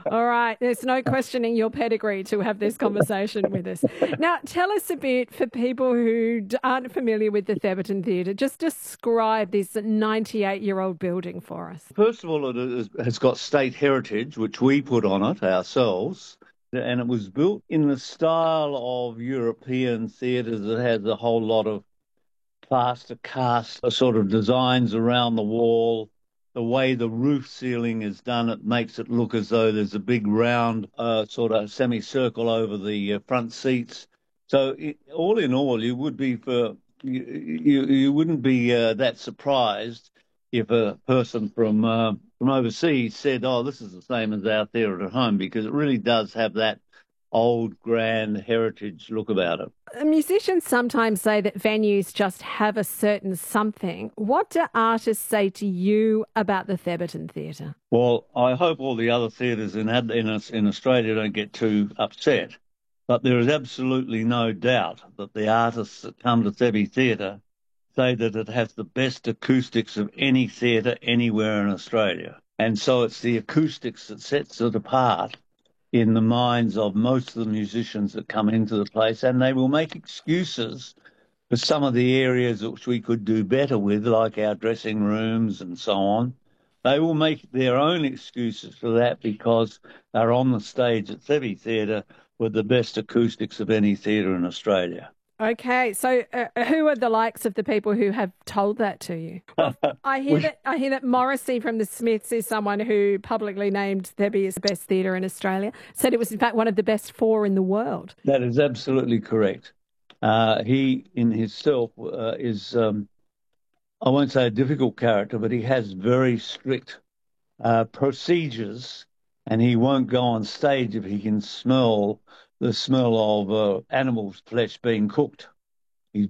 All right. There's no questioning your pedigree to have this conversation with us. Now, tell us a bit for people who aren't familiar with the Thebarton Theatre. Just describe this 98-year-old building for us. First of all, has got state heritage, which we put on it ourselves. And it was built in the style of European theatres that has a whole lot of plaster cast sort of designs around the wall. The way the roof ceiling is done, it makes it look as though there's a big round sort of semicircle over the front seats. So all in all, you would be you wouldn't be that surprised if a person from overseas said, "Oh, this is the same as our theatre at home," because it really does have that old, grand heritage look about it. Musicians sometimes say that venues just have a certain something. What do artists say to you about the Thebarton Theatre? Well, I hope all the other theatres in Australia don't get too upset, but there is absolutely no doubt that the artists that come to Thebby Theatre say that it has the best acoustics of any theatre anywhere in Australia. And so it's the acoustics that sets it apart in the minds of most of the musicians that come into the place, and they will make excuses for some of the areas which we could do better with, like our dressing rooms and so on. They will make their own excuses for that because they're on the stage at Thebby Theatre with the best acoustics of any theatre in Australia. Okay, so who are the likes of the people who have told that to you? Well, I hear that Morrissey from the Smiths is someone who publicly named Thebby as the best theatre in Australia. Said it was in fact one of the best 4 in the world. That is absolutely correct. He in himself is I won't say a difficult character, but he has very strict procedures, and he won't go on stage if he can smell the smell of animal's flesh being cooked. He's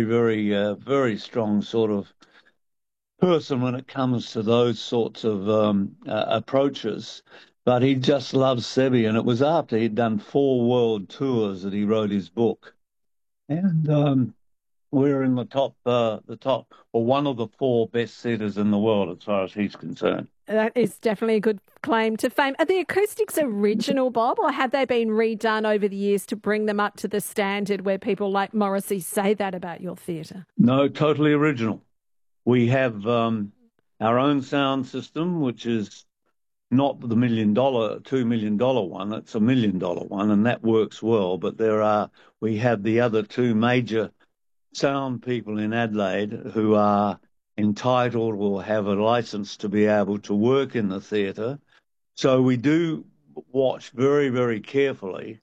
very strong sort of person when it comes to those sorts of approaches. But he just loves Thebby, and it was after he'd done 4 world tours that he wrote his book. And we're in the top, or one of the 4 best theatres in the world, as far as he's concerned. That is definitely a good claim to fame. Are the acoustics original, Bob, or have they been redone over the years to bring them up to the standard where people like Morrissey say that about your theatre? No, totally original. We have our own sound system, which is not the $2 million one. It's $1 million one, and that works well. But we have the other 2 major sound people in Adelaide who are entitled or have a license to be able to work in the theatre. So we do watch very, very carefully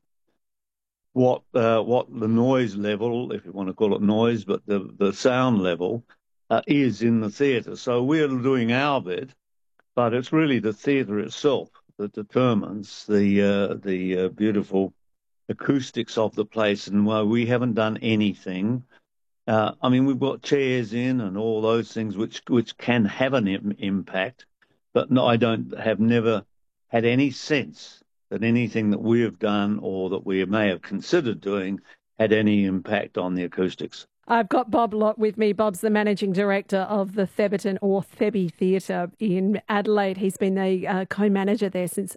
what the noise level, if you want to call it noise, but the sound level is in the theatre. So we're doing our bit, but it's really the theatre itself that determines the beautiful acoustics of the place. And while we haven't done anything, I mean, we've got chairs in and all those things which can have an impact, but no, have never had any sense that anything that we have done or that we may have considered doing had any impact on the acoustics. I've got Bob Lott with me. Bob's the managing director of the Thebarton or Thebby Theatre in Adelaide. He's been the co-manager there since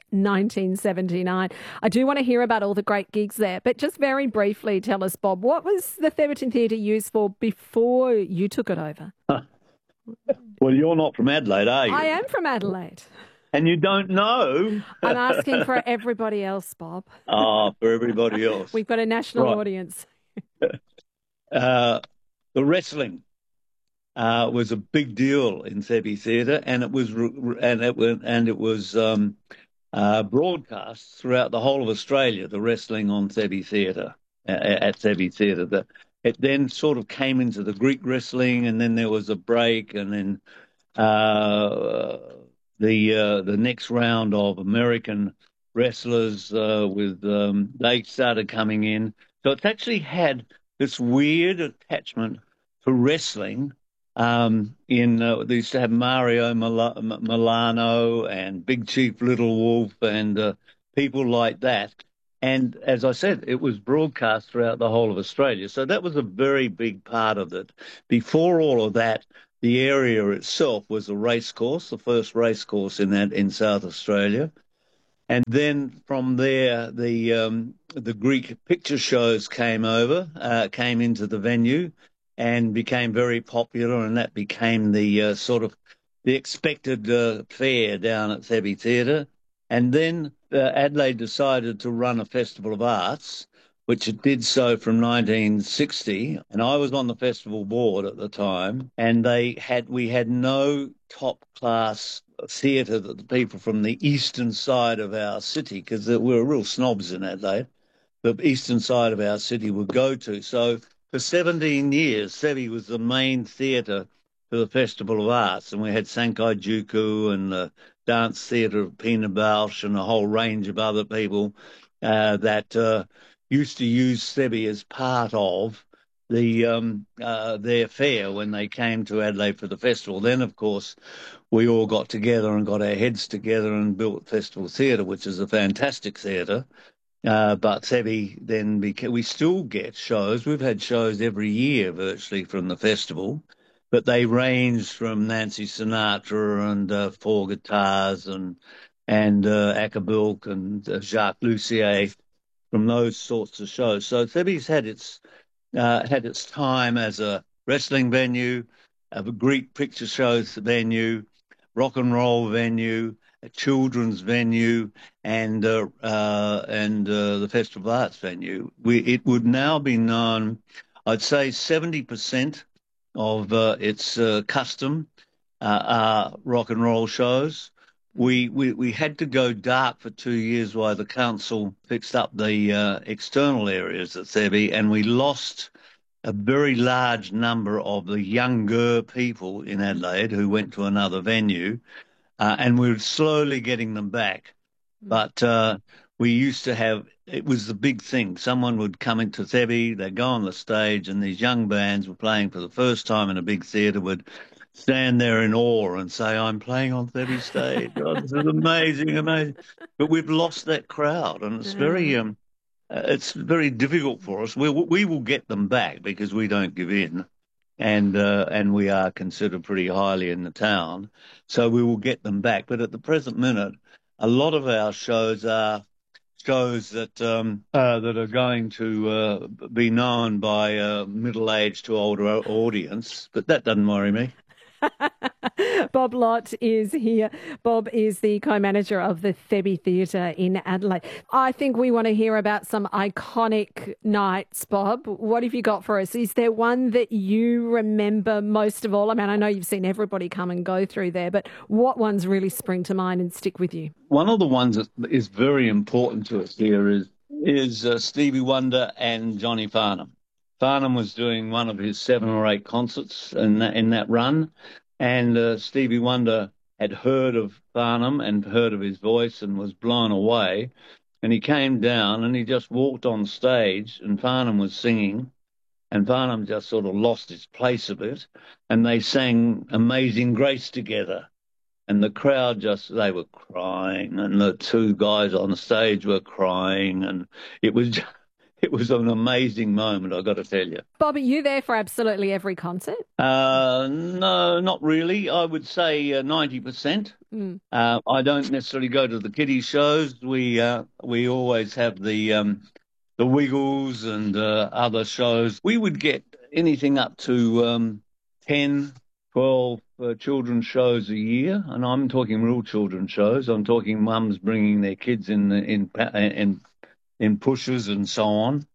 1979. I do want to hear about all the great gigs there, but just very briefly tell us, Bob, what was the Thebarton Theatre used for before you took it over? Well, you're not from Adelaide, are you? I am from Adelaide. And you don't know? I'm asking for everybody else, Bob. Oh, for everybody else. We've got a national audience. The wrestling was a big deal in Thebby Theatre, and it was broadcast throughout the whole of Australia. The wrestling on Thebby Theatre at Thebby Theatre. It then sort of came into the Greek wrestling, and then there was a break, and then the next round of American wrestlers they started coming in. So it's actually had this weird attachment to wrestling. They used to have Mario Milano and Big Chief Little Wolf and people like that. And as I said, it was broadcast throughout the whole of Australia. So that was a very big part of it. Before all of that, the area itself was a race course, the first race course in South Australia. And then from there, the Greek picture shows came into the venue, and became very popular, and that became the sort of the expected fare down at Thebby Theatre. And then Adelaide decided to run a festival of arts, which it did so from 1960, and I was on the festival board at the time, and we had no top class theatre that the people from the eastern side of our city, because we were real snobs in Adelaide, the eastern side of our city would go to. So for 17 years, Sevi was the main theatre for the Festival of Arts, and we had Sankai Juku and the Dance Theatre of Pina Bausch and a whole range of other people that used to use Sevi as part of their fair when they came to Adelaide for the festival. Then, of course, we all got together and got our heads together and built Festival Theatre, which is a fantastic theatre. But Sevi then we still get shows. We've had shows every year virtually from the festival, but they range from Nancy Sinatra and Four Guitars and Acapulco and Jacques Lussier, from those sorts of shows. So Sevi's had its time as a wrestling venue, a Greek picture shows venue, rock and roll venue, a children's venue, and the Festival of Arts venue. It would now be known, I'd say 70% of its custom are rock and roll shows. We had to go dark for 2 years while the council fixed up the external areas at Thebe, and we lost a very large number of the younger people in Adelaide who went to another venue, and we're slowly getting them back. But we used to have, it was the big thing. Someone would come into Thebe, they'd go on the stage, and these young bands were playing for the first time in a big theatre, would stand there in awe and say, I'm playing on Thebe stage. Oh, this is amazing, amazing. But we've lost that crowd, and it's very difficult for us. We will get them back because we don't give in, and we are considered pretty highly in the town, so we will get them back. But at the present minute, a lot of our shows are shows that are going to be known by a middle-aged to older audience, but that doesn't worry me. Bob Lott is here. Bob is the co-manager of the Thebe Theatre in Adelaide. I think we want to hear about some iconic nights, Bob. What have you got for us? Is there one that you remember most of all? I mean, I know you've seen everybody come and go through there, but what ones really spring to mind and stick with you? One of the ones that is very important to us here is Stevie Wonder and Johnny Farnham. Farnham was doing one of his 7 or 8 concerts in that run, and Stevie Wonder had heard of Farnham and heard of his voice and was blown away. And he came down and he just walked on stage, and Farnham was singing, and Farnham just sort of lost his place a bit, and they sang Amazing Grace together. And the crowd they were crying, and the 2 guys on the stage were crying, and it was an amazing moment, I've got to tell you. Bob, are you there for absolutely every concert? No, not really. I would say 90%. I don't necessarily go to the kiddie shows. We always have the Wiggles and other shows. We would get anything up to 10, 12 children's shows a year, and I'm talking real children's shows. I'm talking mums bringing their kids in pushes and so on.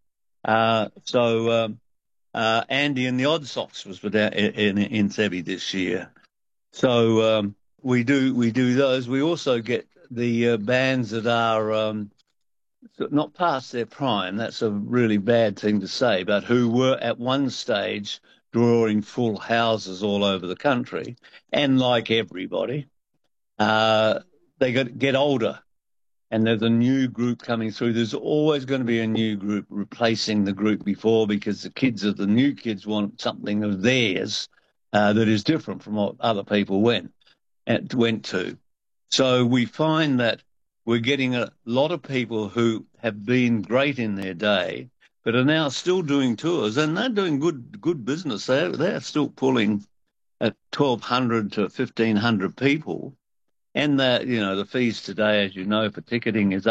Andy and the Odd Socks was in Thebe this year. So we do those. We also get the bands that are not past their prime. That's a really bad thing to say, but who were at one stage drawing full houses all over the country, and like everybody, they get older. And there's a new group coming through. There's always going to be a new group replacing the group before, because the new kids want something of theirs that is different from what other people went to. So we find that we're getting a lot of people who have been great in their day, but are now still doing tours, and they're doing good business. They're still pulling at 1,200 to 1,500 people. And the fees today, as you know, for ticketing is